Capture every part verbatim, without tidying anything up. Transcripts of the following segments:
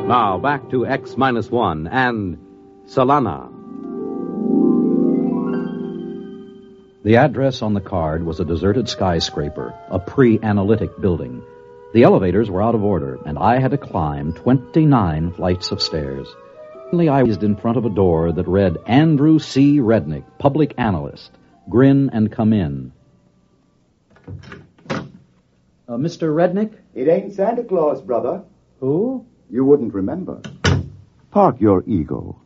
Now, back to X minus one and Solana. The address on the card was a deserted skyscraper, a pre-analytic building. The elevators were out of order, and I had to climb twenty-nine flights of stairs. Finally, I was in front of a door that read Andrew C. Rednick, Public Analyst. Grin and come in. Uh, Mister Rednick? It ain't Santa Claus, brother. Who? You wouldn't remember. Park your ego.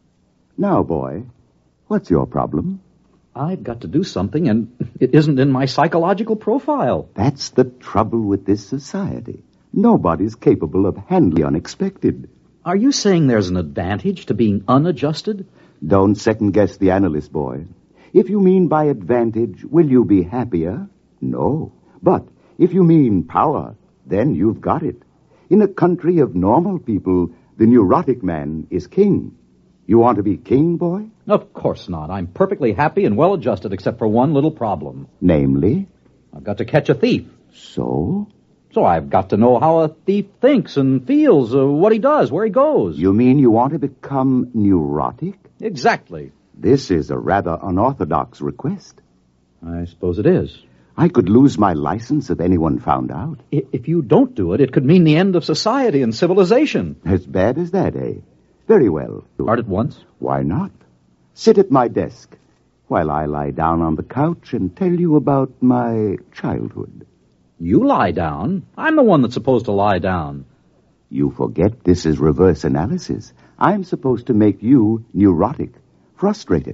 Now, boy, what's your problem? I've got to do something, and it isn't in my psychological profile. That's the trouble with this society. Nobody's capable of handling the unexpected. Are you saying there's an advantage to being unadjusted? Don't second-guess the analyst, boy. If you mean by advantage, will you be happier? No. But if you mean power, then you've got it. In a country of normal people, the neurotic man is king. You want to be king, boy? Of course not. I'm perfectly happy and well-adjusted except for one little problem. Namely? I've got to catch a thief. So? So I've got to know how a thief thinks and feels, uh, what he does, where he goes. You mean you want to become neurotic? Exactly. This is a rather unorthodox request. I suppose it is. I could lose my license if anyone found out. I- if you don't do it, it could mean the end of society and civilization. As bad as that, eh? Very well. Start at once? Why not? Sit at my desk while I lie down on the couch and tell you about my childhood. You lie down. I'm the one that's supposed to lie down. You forget this is reverse analysis. I'm supposed to make you neurotic, frustrated.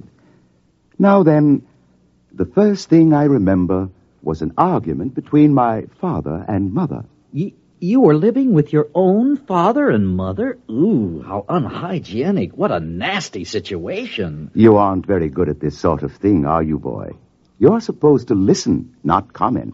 Now then, the first thing I remember was an argument between my father and mother. Y- you were living with your own father and mother? Ooh, how unhygienic. What a nasty situation. You aren't very good at this sort of thing, are you, boy? You're supposed to listen, not comment.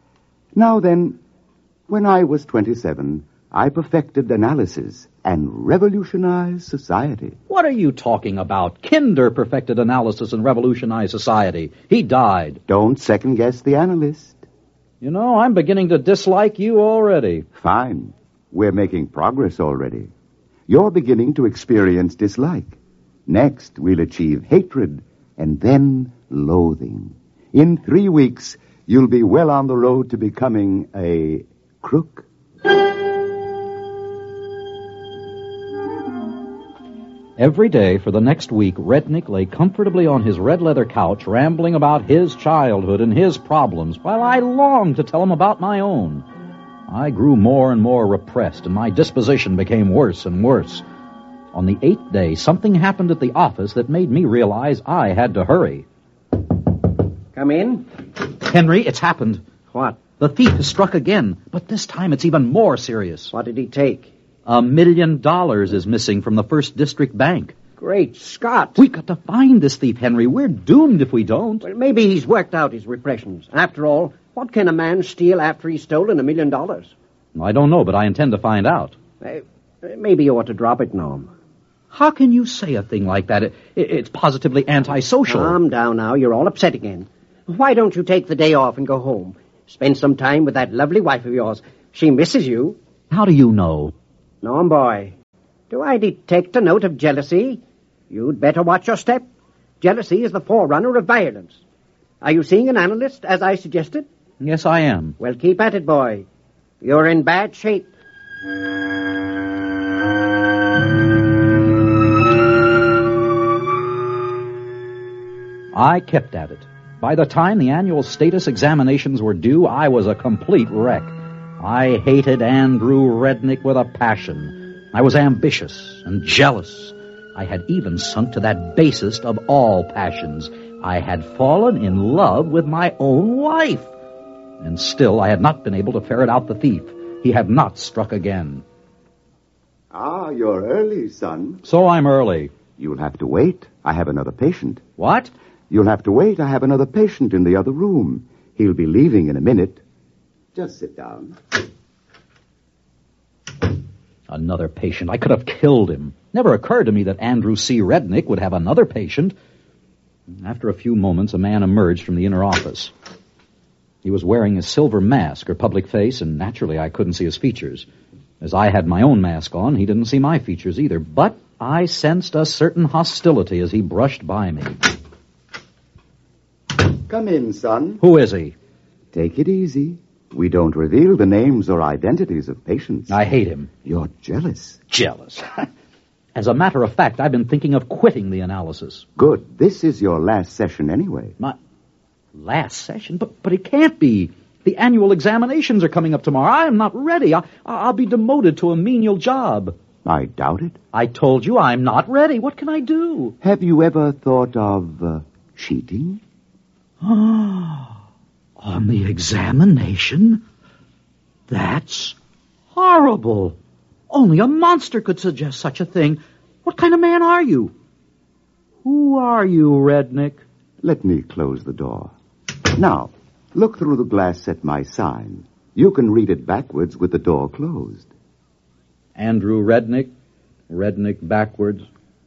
Now then, when I was twenty-seven, I perfected analysis and revolutionized society. What are you talking about? Kinder perfected analysis and revolutionized society. He died. Don't second-guess the analyst. You know, I'm beginning to dislike you already. Fine. We're making progress already. You're beginning to experience dislike. Next, we'll achieve hatred and then loathing. In three weeks, you'll be well on the road to becoming a crook. Every day for the next week, Rednick lay comfortably on his red leather couch, rambling about his childhood and his problems, while I longed to tell him about my own. I grew more and more repressed, and my disposition became worse and worse. On the eighth day, something happened at the office that made me realize I had to hurry. Come in. Henry, it's happened. What? The thief has struck again, but this time it's even more serious. What did he take? A million dollars is missing from the First District Bank. Great Scott. We've got to find this thief, Henry. We're doomed if we don't. Well, maybe he's worked out his repressions. After all, what can a man steal after he's stolen a million dollars? I don't know, but I intend to find out. Uh, maybe you ought to drop it, Norm. How can you say a thing like that? It, it, it's positively antisocial. Calm down now. You're all upset again. Why don't you take the day off and go home? Spend some time with that lovely wife of yours. She misses you. How do you know? Norm, boy, do I detect a note of jealousy? You'd better watch your step. Jealousy is the forerunner of violence. Are you seeing an analyst, as I suggested? Yes, I am. Well, keep at it, boy. You're in bad shape. I kept at it. By the time the annual status examinations were due, I was a complete wreck. I hated Andrew Rednick with a passion. I was ambitious and jealous. I had even sunk to that basest of all passions. I had fallen in love with my own wife. And still I had not been able to ferret out the thief. He had not struck again. Ah, you're early, son. So I'm early. You'll have to wait. I have another patient. What? You'll have to wait. I have another patient in the other room. He'll be leaving in a minute. Just sit down. Another patient. I could have killed him. Never occurred to me that Andrew C. Rednick would have another patient. After a few moments, a man emerged from the inner office. He was wearing a silver mask or public face, and naturally I couldn't see his features. As I had my own mask on, he didn't see my features either, but I sensed a certain hostility as he brushed by me. Come in, son. Who is he? Take it easy. We don't reveal the names or identities of patients. I hate him. You're jealous. Jealous. As a matter of fact, I've been thinking of quitting the analysis. Good. This is your last session anyway. My last session? But, but it can't be. The annual examinations are coming up tomorrow. I am not ready. I, I'll be demoted to a menial job. I doubt it. I told you I'm not ready. What can I do? Have you ever thought of uh, cheating? On the examination? That's horrible. Only a monster could suggest such a thing. What kind of man are you? Who are you, Rednick? Let me close the door. Now, look through the glass at my sign. You can read it backwards with the door closed. Andrew Rednick. Rednick backwards.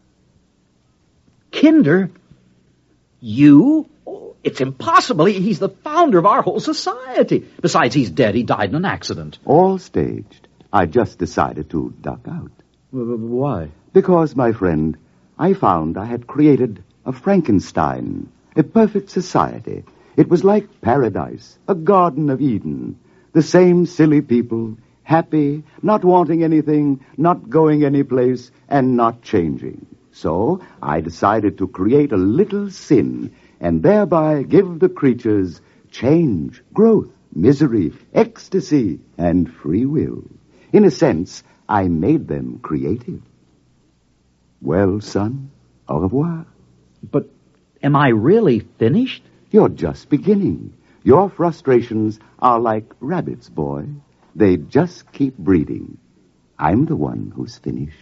Kinder? You? Oh, it's impossible. He, he's the founder of our whole society. Besides, he's dead. He died in an accident. All staged. I just decided to duck out. Why? Because, my friend, I found I had created a Frankenstein, a perfect society. It was like paradise, a Garden of Eden. The same silly people, happy, not wanting anything, not going anyplace, and not changing. So I decided to create a little sin, and thereby give the creatures change, growth, misery, ecstasy, and free will. In a sense, I made them creative. Well, son, au revoir. But am I really finished? You're just beginning. Your frustrations are like rabbits, boy. They just keep breeding. I'm the one who's finished.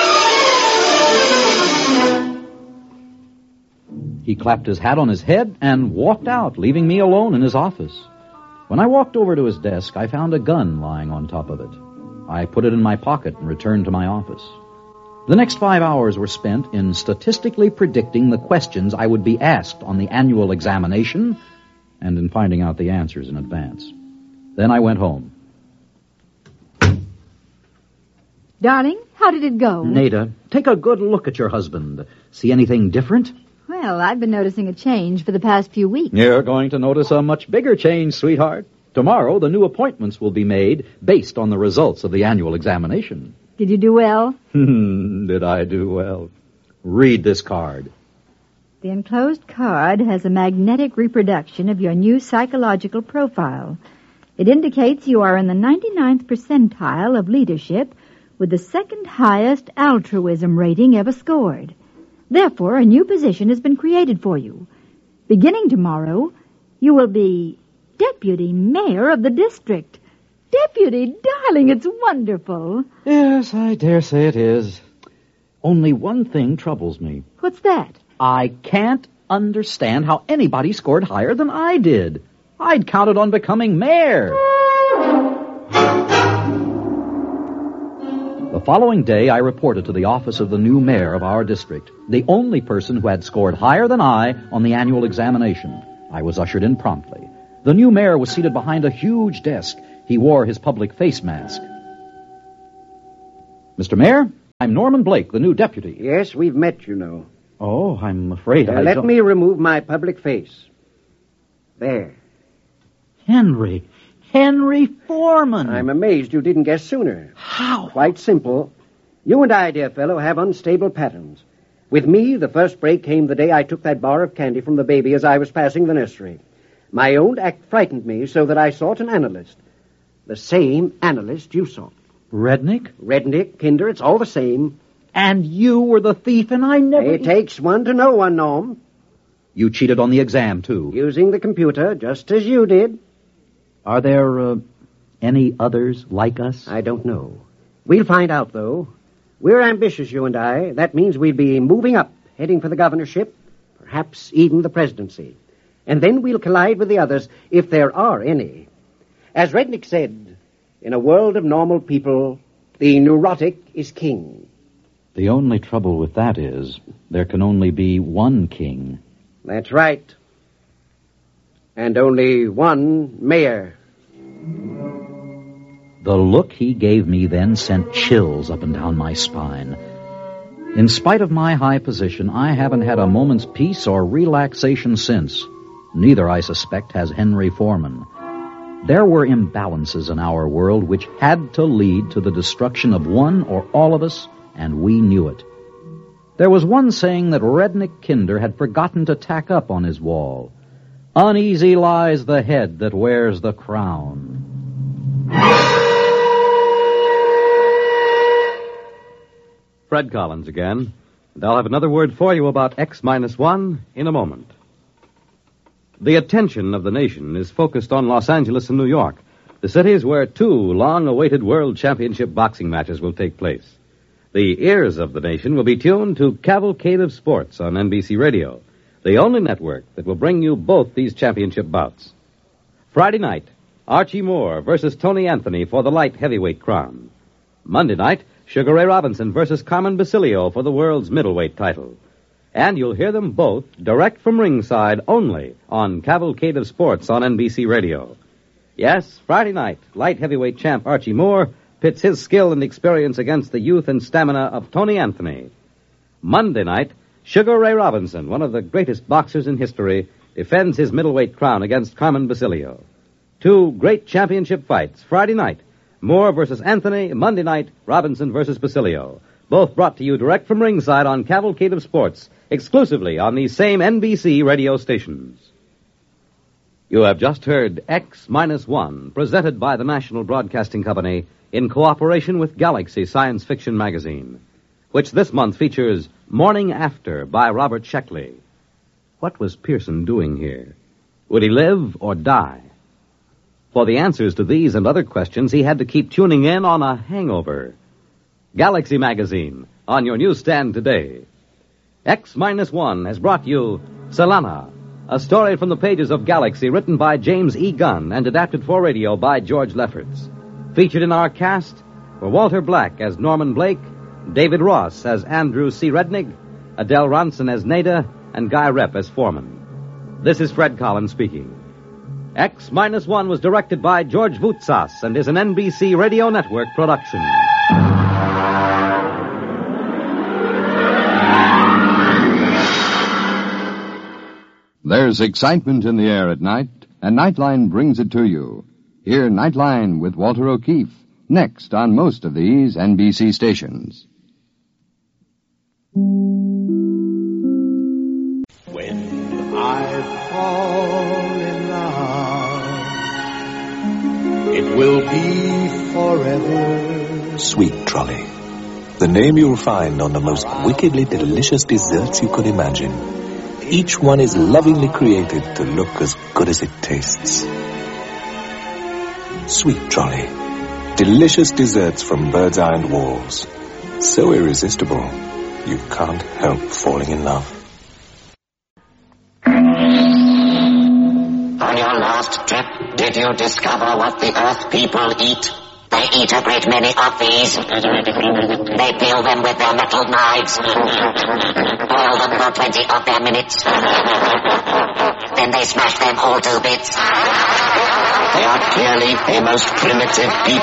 He clapped his hat on his head and walked out, leaving me alone in his office. When I walked over to his desk, I found a gun lying on top of it. I put it in my pocket and returned to my office. The next five hours were spent in statistically predicting the questions I would be asked on the annual examination and in finding out the answers in advance. Then I went home. Darling, how did it go? Nada, take a good look at your husband. See anything different? Well, I've been noticing a change for the past few weeks. You're going to notice a much bigger change, sweetheart. Tomorrow, the new appointments will be made based on the results of the annual examination. Did you do well? Did I do well? Read this card. The enclosed card has a magnetic reproduction of your new psychological profile. It indicates you are in the ninety-ninth percentile of leadership with the second highest altruism rating ever scored. Therefore, a new position has been created for you. Beginning tomorrow, you will be deputy mayor of the district. Deputy, darling, it's wonderful. Yes, I dare say it is. Only one thing troubles me. What's that? I can't understand how anybody scored higher than I did. I'd counted on becoming mayor. The following day, I reported to the office of the new mayor of our district, the only person who had scored higher than I on the annual examination. I was ushered in promptly. The new mayor was seated behind a huge desk. He wore his public face mask. Mister Mayor, I'm Norman Blake, the new deputy. Yes, we've met, you know. Oh, I'm afraid Uh, I let don't... me remove my public face. There. Henry. Henry Foreman. I'm amazed you didn't guess sooner. How? Quite simple. You and I, dear fellow, have unstable patterns. With me, the first break came the day I took that bar of candy from the baby as I was passing the nursery. My own act frightened me so that I sought an analyst. The same analyst you sought. Rednick? Rednick, Kinder, it's all the same. And you were the thief and I never... It takes one to know one, Norm. You cheated on the exam, too. Using the computer, just as you did. Are there uh, any others like us? I don't know. We'll find out, though. We're ambitious, you and I. That means we'll be moving up, heading for the governorship, perhaps even the presidency. And then we'll collide with the others, if there are any. As Rednick said, in a world of normal people, the neurotic is king. The only trouble with that is there can only be one king. That's right. And only one mayor. The look he gave me then sent chills up and down my spine. In spite of my high position, I haven't had a moment's peace or relaxation since. Neither, I suspect, has Henry Foreman. There were imbalances in our world which had to lead to the destruction of one or all of us, and we knew it. There was one saying that Rednick Kinder had forgotten to tack up on his wall. Uneasy lies the head that wears the crown. Fred Collins again, and I'll have another word for you about X minus one in a moment. The attention of the nation is focused on Los Angeles and New York, the cities where two long-awaited World Championship boxing matches will take place. The ears of the nation will be tuned to Cavalcade of Sports on N B C Radio, the only network that will bring you both these championship bouts. Friday night, Archie Moore versus Tony Anthony for the light heavyweight crown. Monday night, Sugar Ray Robinson versus Carmen Basilio for the world's middleweight title. And you'll hear them both direct from ringside only on Cavalcade of Sports on N B C Radio. Yes, Friday night, light heavyweight champ Archie Moore pits his skill and experience against the youth and stamina of Tony Anthony. Monday night, Sugar Ray Robinson, one of the greatest boxers in history, defends his middleweight crown against Carmen Basilio. Two great championship fights, Friday night, Moore versus Anthony, Monday night, Robinson versus Basilio. Both brought to you direct from ringside on Cavalcade of Sports, exclusively on these same N B C radio stations. You have just heard X minus one, presented by the National Broadcasting Company in cooperation with Galaxy Science Fiction Magazine, which this month features Morning After by Robert Sheckley. What was Pearson doing here? Would he live or die? For the answers to these and other questions, he had to keep tuning in on a hangover. Galaxy Magazine, on your newsstand today. X minus one has brought you Selana, a story from the pages of Galaxy written by James E. Gunn and adapted for radio by George Lefferts. Featured in our cast were Walter Black as Norman Blake, David Ross as Andrew C. Rednick, Adele Ronson as Nada, and Guy Rep as Foreman. This is Fred Collins speaking. X minus one was directed by George Voutsas and is an N B C Radio Network production. There's excitement in the air at night, and Nightline brings it to you. Hear Nightline with Walter O'Keefe, next on most of these N B C stations. When I fall in love, it will be forever. Sweet Trolley, the name you'll find on the most wickedly delicious desserts you could imagine. Each one is lovingly created to look as good as it tastes. Sweet Trolley, delicious desserts from Bird's Eye and Walls. So irresistible, you can't help falling in love. On your last trip, did you discover what the Earth people eat? They eat a great many of these. They peel them with their metal knives. Boil them for twenty of their minutes. Then they smash them all to bits. They are clearly a most primitive people.